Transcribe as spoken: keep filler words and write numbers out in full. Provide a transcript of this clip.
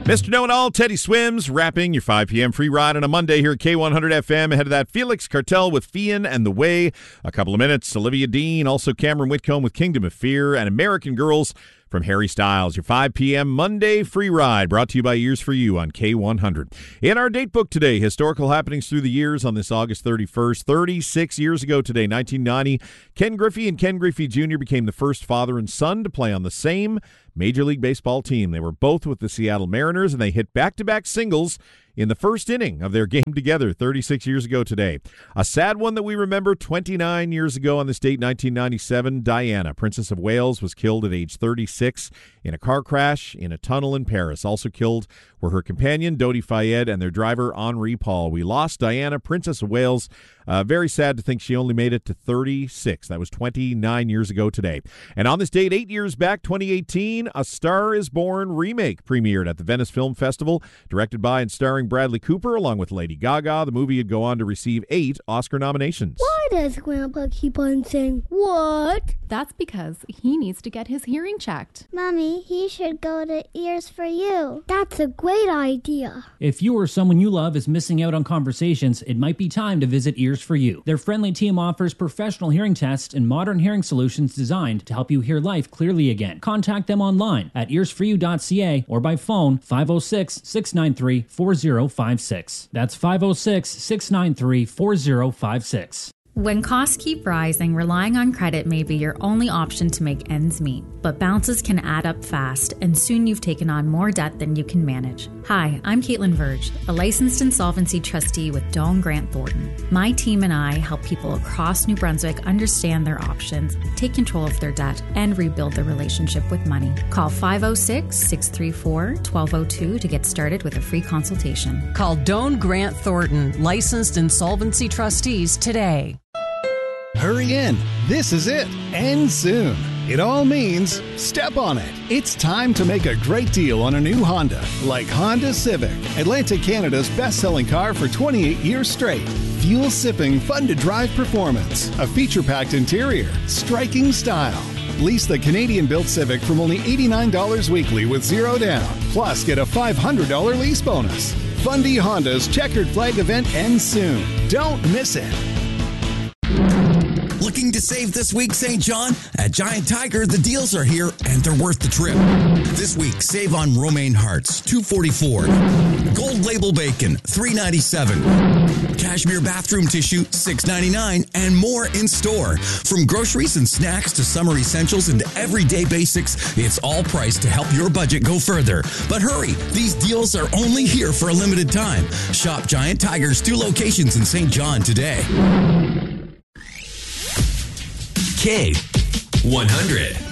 Mister Know-It-All, Teddy Swims, wrapping your five p.m. free ride on a Monday here at K one hundred F M. Ahead of that, Felix Cartel with Fian and The Way. A couple of minutes, Olivia Dean, also Cameron Whitcomb with Kingdom of Fear, and American Girls from Harry Styles. Your five p.m. Monday free ride brought to you by Ears for You on K one hundred. In our date book today, historical happenings through the years on this August thirty-first. thirty-six years ago today, nineteen ninety, Ken Griffey and Ken Griffey Junior became the first father and son to play on the same Major League Baseball team. They were both with the Seattle Mariners, and they hit back-to-back singles in the first inning of their game together thirty-six years ago today. A sad one that we remember twenty-nine years ago on this date, nineteen ninety-seven, Diana, Princess of Wales, was killed at age thirty-six in a car crash in a tunnel in Paris. Also killed were her companion, Dodi Fayed, and their driver, Henri Paul. We lost Diana, Princess of Wales. Uh, very sad to think she only made it to thirty-six. That was twenty-nine years ago today. And on this date, eight years back, twenty eighteen, A Star is Born remake premiered at the Venice Film Festival, directed by and starring Bradley Cooper, along with Lady Gaga. The movie would go on to receive eight Oscar nominations. Why does Grandpa keep on saying, what? That's because he needs to get his hearing checked. Mommy, he should go to Ears for You. That's a great idea. If you or someone you love is missing out on conversations, it might be time to visit Ears for You. Their friendly team offers professional hearing tests and modern hearing solutions designed to help you hear life clearly again. Contact them online at ears for you dot c a or by phone five oh six, six nine three, four oh five six. That's five oh six, six nine three, four oh five six. When costs keep rising, relying on credit may be your only option to make ends meet. But bounces can add up fast, and soon you've taken on more debt than you can manage. Hi, I'm Caitlin Verge, a licensed insolvency trustee with Doane Grant Thornton. My team and I help people across New Brunswick understand their options, take control of their debt, and rebuild their relationship with money. Call five oh six, six three four, one two oh two to get started with a free consultation. Call Doane Grant Thornton, licensed insolvency trustees, today. Hurry in. This is it. End soon. It all means step on it. It's time to make a great deal on a new Honda, like Honda Civic, Atlantic Canada's best-selling car for twenty-eight years straight. Fuel-sipping, fun-to-drive performance, a feature-packed interior, striking style. Lease the Canadian-built Civic from only eighty-nine dollars weekly with zero down. Plus, get a five hundred dollars lease bonus. Fundy Honda's Checkered Flag event ends soon. Don't miss it. Looking to save this week, Saint John? At Giant Tiger, the deals are here and they're worth the trip. This week, save on romaine hearts, two forty-four. Gold label bacon, three ninety-seven. Cashmere bathroom tissue, six ninety-nine, and more in store. From groceries and snacks to summer essentials and everyday basics, it's all priced to help your budget go further. But hurry, these deals are only here for a limited time. Shop Giant Tiger's two locations in Saint John today. K one hundred.